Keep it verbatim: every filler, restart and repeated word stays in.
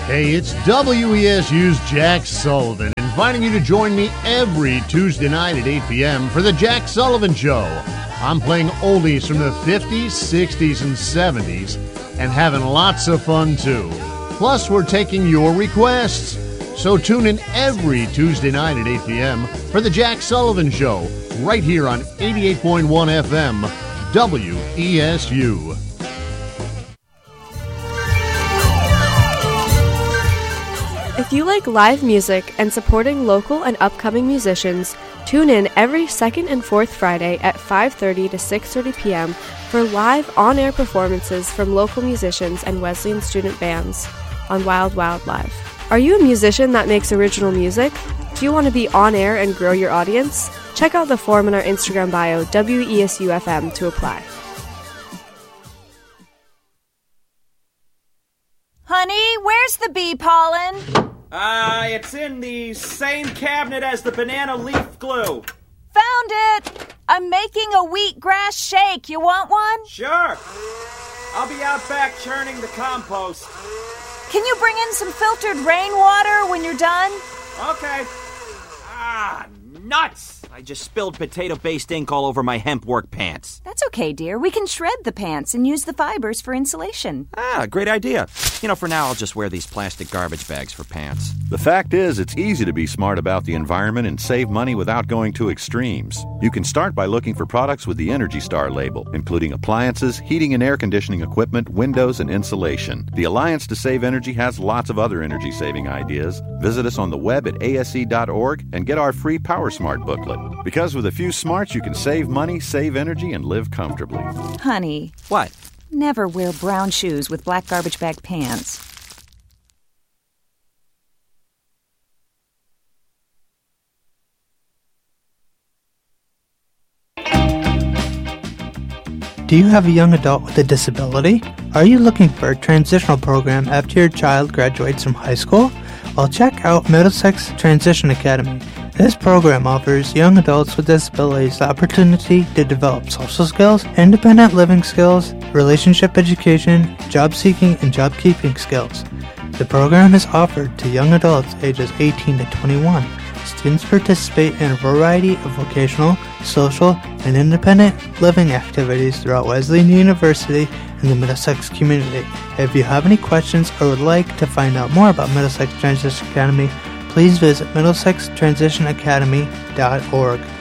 Hey, it's W E S U's Jack Sullivan, inviting you to join me every Tuesday night at eight p.m. for the Jack Sullivan Show. I'm playing oldies from the fifties, sixties, and seventies, and having lots of fun, too. Plus, we're taking your requests. So tune in every Tuesday night at eight p.m. for the Jack Sullivan Show, right here on eighty-eight point one F M, W E S U. If you like live music and supporting local and upcoming musicians, tune in every second and fourth Friday at five thirty to six thirty p.m. for live on-air performances from local musicians and Wesleyan student bands on Wild Wild Live. Are you a musician that makes original music? Do you want to be on air and grow your audience? Check out the form in our Instagram bio, W E S U F M, to apply. Honey, where's the bee pollen? Uh, it's in the same cabinet as the banana leaf glue. Found it! I'm making a wheatgrass shake. You want one? Sure. I'll be out back churning the compost. Can you bring in some filtered rainwater when you're done? Okay. Ah, nuts! I just spilled potato-based ink all over my hemp work pants. That's okay, dear. We can shred the pants and use the fibers for insulation. Ah, great idea. You know, for now, I'll just wear these plastic garbage bags for pants. The fact is, it's easy to be smart about the environment and save money without going to extremes. You can start by looking for products with the Energy Star label, including appliances, heating and air conditioning equipment, windows, and insulation. The Alliance to Save Energy has lots of other energy-saving ideas. Visit us on the web at A S E dot org and get our free Power Smart booklet. Because with a few smarts, you can save money, save energy, and live comfortably. Honey. What? Never wear brown shoes with black garbage bag pants. Do you have a young adult with a disability? Are you looking for a transitional program after your child graduates from high school? Well, check out Middlesex Transition Academy. This program offers young adults with disabilities the opportunity to develop social skills, independent living skills, relationship education, job seeking, and job keeping skills. The program is offered to young adults ages eighteen to twenty-one. Students participate in a variety of vocational, social, and independent living activities throughout Wesleyan University and the Middlesex community. If you have any questions or would like to find out more about Middlesex Transition Academy, please visit middlesex transition academy dot org.